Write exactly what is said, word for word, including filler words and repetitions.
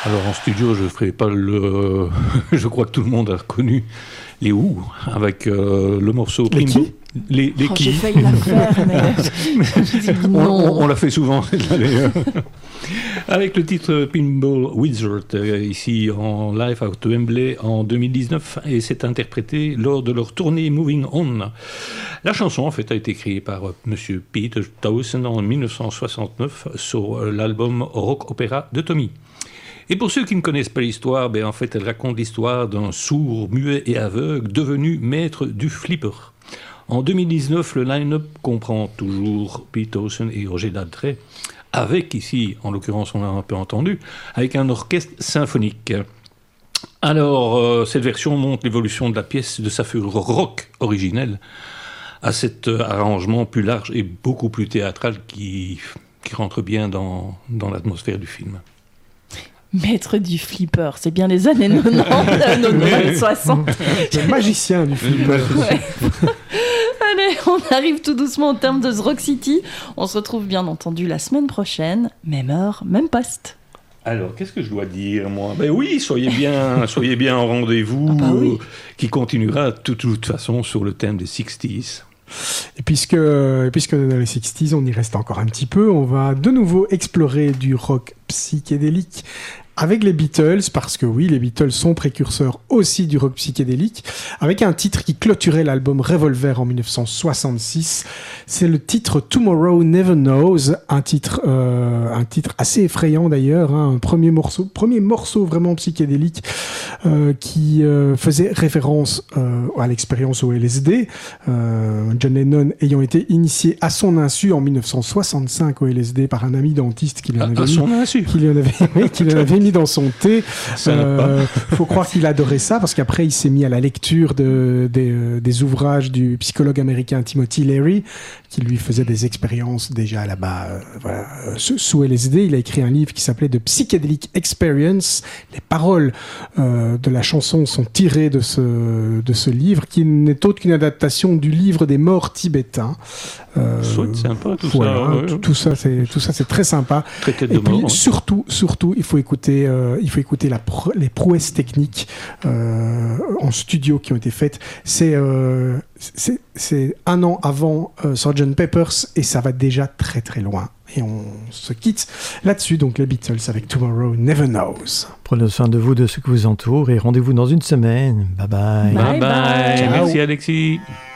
Alors en studio, je ne ferai pas le... je crois que tout le monde a reconnu les Who, avec euh, le morceau... Les qui Les, les oh, qui j'ai failli la faire, mais... on, on, on l'a fait souvent. Avec le titre Pinball Wizard, euh, ici en live à Wembley en deux mille dix-neuf, et c'est interprété lors de leur tournée Moving On. La chanson, en fait, a été créée par euh, Monsieur Peter Townsend en dix-neuf cent soixante-neuf sur euh, l'album Rock Opera de Tommy. Et pour ceux qui ne connaissent pas l'histoire, ben, en fait, elle raconte l'histoire d'un sourd, muet et aveugle devenu maître du flipper. En deux mille dix-neuf, le line-up comprend toujours Pete Townsend et Roger Daltrey, avec ici, en l'occurrence, on l'a un peu entendu, avec un orchestre symphonique. Alors, euh, cette version montre l'évolution de la pièce de sa fureur rock originelle à cet euh, arrangement plus large et beaucoup plus théâtral qui, qui rentre bien dans, dans l'atmosphère du film. Maître du flipper, c'est bien les années quatre-vingt-dix, soixante. Le magicien du flipper. Ouais. Allez, on arrive tout doucement au terme de The Rock City. On se retrouve bien entendu la semaine prochaine, même heure, même poste. Alors, qu'est-ce que je dois dire, moi ? Ben oui, soyez bien, soyez bien en rendez-vous, ah bah oui. euh, qui continuera de toute, toute façon sur le thème des sixties. Et puisque, puisque dans les sixties, on y reste encore un petit peu, on va de nouveau explorer du rock psychédélique avec les Beatles, parce que oui, les Beatles sont précurseurs aussi du rock psychédélique, avec un titre qui clôturait l'album Revolver en dix-neuf cent soixante-six. C'est le titre Tomorrow Never Knows, un titre, euh, un titre assez effrayant d'ailleurs, hein, un premier morceau, premier morceau vraiment psychédélique euh, qui euh, faisait référence euh, à l'expérience au L S D. Euh, John Lennon ayant été initié à son insu en dix-neuf cent soixante-cinq au L S D par un ami dentiste qui lui en avait à, à son mis, insu. qui lui en avait, oui, qui lui en avait mis dans son thé. Euh, faut croire qu'il adorait ça parce qu'après il s'est mis à la lecture de, des, euh, des ouvrages du psychologue américain Timothy Leary qui lui faisait des expériences déjà là-bas euh, voilà, euh, sous L S D. Il a écrit un livre qui s'appelait The Psychedelic Experience. Les paroles euh, de la chanson sont tirées de ce, de ce livre qui n'est autre qu'une adaptation du livre des morts tibétains. Euh, c'est sympa tout voilà, ça. Ouais. Tout, tout ça, c'est tout ça, c'est très sympa. Très tête Et de puis mort, surtout, surtout, il faut écouter, euh, il faut écouter la pro- les prouesses techniques euh, en studio qui ont été faites. C'est, euh, c'est, c'est un an avant euh, sergeant Pepper's et ça va déjà très très loin. Et on se quitte là-dessus, donc les Beatles avec Tomorrow Never Knows. Prenez soin de vous, de ceux qui vous entourent et rendez-vous dans une semaine. Bye bye. Bye Bye bye. bye. Merci Alexis.